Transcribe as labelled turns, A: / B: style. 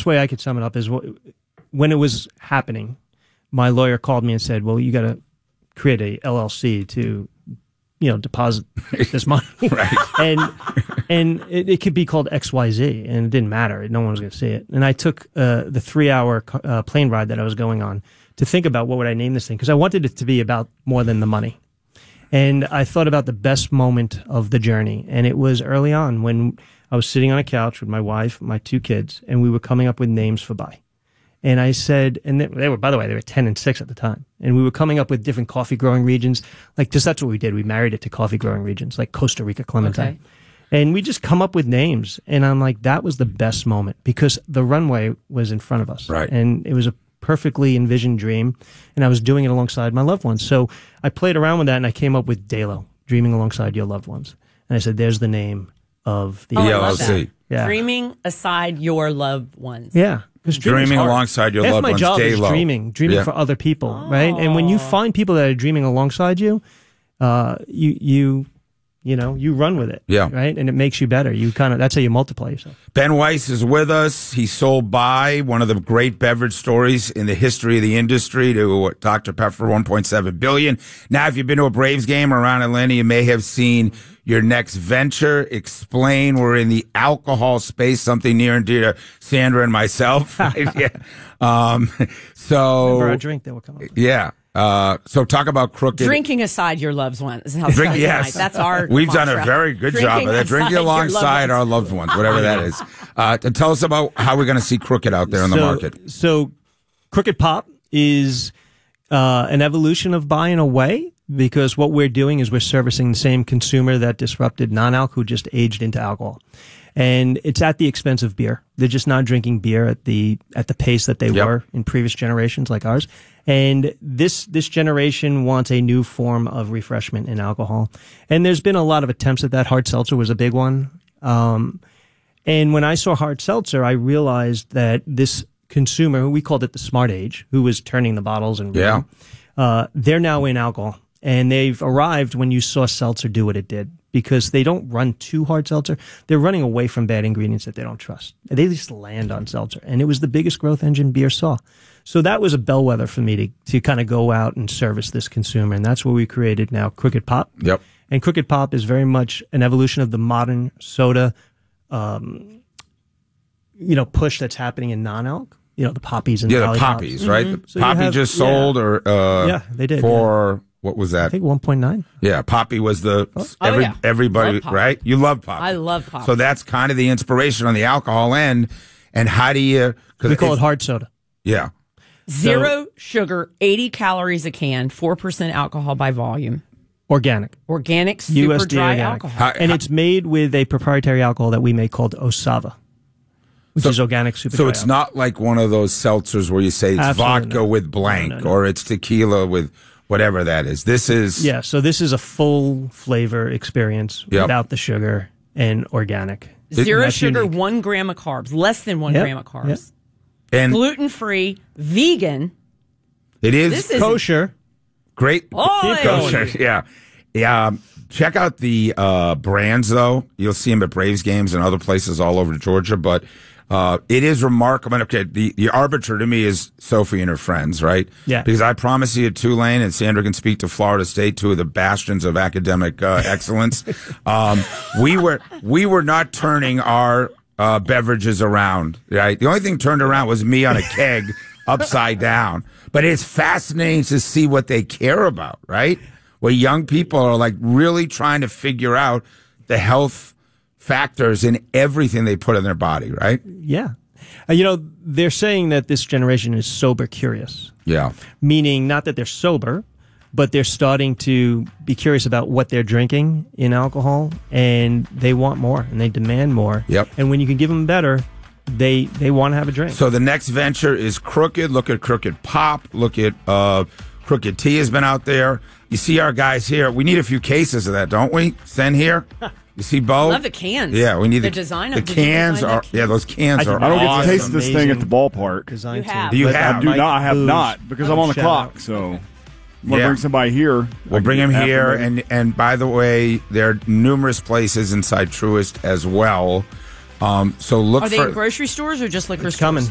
A: best way I could sum it up is when it was happening, my lawyer called me and said, well, you got to create a LLC to, deposit this money.
B: Right.
A: And it could be called XYZ, and it didn't matter. No one was going to see it. And I took the 3-hour plane ride that I was going on to think about what would I name this thing, because I wanted it to be about more than the money. And I thought about the best moment of the journey, and it was early on when I was sitting on a couch with my wife, my 2 kids, and we were coming up with names for Bai. And I said, and they were, by the way, they were 10 and 6 at the time. And we were coming up with different coffee growing regions. Because that's what we did. We married it to coffee growing regions, like Costa Rica Clementine.
C: Okay.
A: And we just come up with names. And I'm like, that was the best moment because the runway was in front of us.
B: Right.
A: And it was a perfectly envisioned dream. And I was doing it alongside my loved ones. So I played around with that and I came up with DALO, Dreaming Alongside Your Loved Ones. And I said, there's the name of the
B: LLC.
A: Yeah.
C: Dreaming aside your loved ones.
A: Yeah.
B: Dreaming alongside your loved ones.
A: Half my job is
B: DALO.
A: dreaming for other people, right? And when you find people that are dreaming alongside you, you run with it, right? And it makes you better. That's how you multiply yourself.
B: Ben Weiss is with us. He sold Bai, one of the great beverage stories in the history of the industry, to Dr. Pepper for $1.7 billion. Now, if you've been to a Braves game around Atlanta, you may have seen your next venture. Explain. We're in the alcohol space, something near and dear to Sandra and myself. Yeah.
A: Remember our drink that will come up.
B: Yeah. So talk about Crooked.
C: Drinking aside your loved ones.
B: Yes.
C: That's our
B: We've
C: mantra.
B: done a very good job of that. Drinking alongside our loved ones, whatever that is. Tell us about how we're going to see Crooked out there in the market.
A: So Crooked Pop is an evolution of Bai in a way, because what we're doing is we're servicing the same consumer that disrupted non-alc who just aged into alcohol. And it's at the expense of beer. They're just not drinking beer at the pace that they were in previous generations like ours. And this generation wants a new form of refreshment in alcohol. And there's been a lot of attempts at that. Hard seltzer was a big one. And when I saw hard seltzer, I realized that this consumer, who we called it the smart age, who was turning the bottles and they're now in alcohol. And they've arrived when you saw seltzer do what it did, because they don't run too hard seltzer. They're running away from bad ingredients that they don't trust. They just land on seltzer. And it was the biggest growth engine beer saw. So that was a bellwether for me to kind of go out and service this consumer. And that's where we created now Crooked Pop.
B: Yep.
A: And Crooked Pop is very much an evolution of the modern soda, push that's happening in non-alc. The poppies and
B: the poppies, right?
A: Mm-hmm.
B: So Poppy just sold, or
A: they did
B: for what was that?
A: I think 1.9.
B: Yeah, Poppy was the everybody, right? You love Poppy.
C: I love Poppy.
B: So that's kind of the inspiration on the alcohol end. And how do you?
A: We call it hard soda.
B: Yeah.
C: Zero sugar, 80 calories a can, 4% alcohol by volume.
A: Organic,
C: super
A: USDA
C: dry
A: organic.
C: alcohol.
A: And it's made with a proprietary alcohol that we make called Osava, which is organic super dry.
B: So it's not like one of those seltzers where you say it's vodka with blank or it's tequila with whatever that is. This is...
A: Yeah, so this is a full flavor experience without the sugar and organic.
C: Zero sugar, unique. 1 gram of carbs, less than 1 gram of carbs. Yep.
B: And
C: gluten-free, vegan.
B: It is
A: kosher.
B: Great. Kosher, yeah. Check out the brands, though. You'll see them at Braves games and other places all over Georgia, but... it is remarkable. Okay, the arbiter to me is Sophie and her friends, right?
A: Yeah.
B: Because I promise you, Tulane and Sandra can speak to Florida State, 2 of the bastions of academic excellence. We were not turning our beverages around, right? The only thing turned around was me on a keg upside down. But it's fascinating to see what they care about, right? Where young people are like really trying to figure out the health factors in everything they put in their body, right?
A: Yeah. They're saying that this generation is sober curious.
B: Yeah.
A: Meaning not that they're sober, but they're starting to be curious about what they're drinking in alcohol, and they want more, and they demand more.
B: Yep.
A: And when you can give them better, they want to have a drink.
B: So the next venture is Crooked. Look at Crooked Pop. Look at Crooked Tea has been out there. You see our guys here. We need a few cases of that, don't we? Send here. You see, Bo?
C: Love the cans.
B: Yeah, we need
C: the design.
B: The cans are those cans are.
D: I don't
B: awesome.
D: get to taste this thing at the ballpark.
C: You have.
B: You have.
D: I have not because I'm on the clock. So I'm gonna bring somebody here.
B: We'll bring him here, and by the way, there are numerous places inside Truist as well. So look.
C: Are they in grocery stores or just liquor stores?
A: Coming.